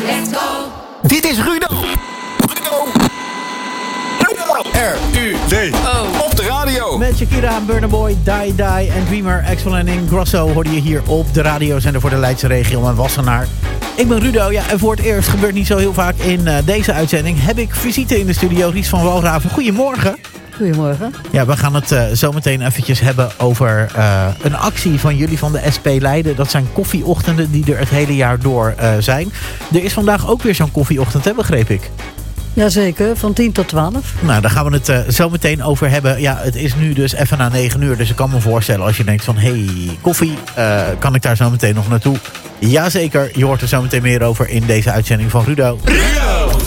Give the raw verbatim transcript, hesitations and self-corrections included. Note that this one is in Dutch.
Let's go. Dit is Rudo. R U D O. Op de radio. Met Shakira, Burna Boy, Die Die en Dreamer, Axel en Ingrosso hoorde je hier op de radiozender voor de Leidse regio en Wassenaar. Ik ben Rudo, ja, en voor het eerst, gebeurt niet zo heel vaak in uh, deze uitzending, heb ik visite in de studio. Ries van Walraven, goedemorgen. Goedemorgen. Ja, we gaan het uh, zo meteen eventjes hebben over uh, een actie van jullie van de S P Leiden. Dat zijn koffieochtenden die er het hele jaar door uh, zijn. Er is vandaag ook weer zo'n koffieochtend, hè, begreep ik. Jazeker, van tien tot twaalf. Nou, daar gaan we het uh, zo meteen over hebben. Ja, het is nu dus even na negen uur. Dus ik kan me voorstellen als je denkt van... hé, hey, koffie, uh, kan ik daar zo meteen nog naartoe? Jazeker, je hoort er zo meteen meer over in deze uitzending van Rudo. Rudo!